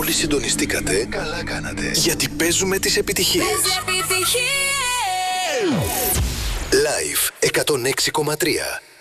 Μόλις συντονιστήκατε, καλά κάνατε. Γιατί παίζουμε τις επιτυχίες. Live 106,3.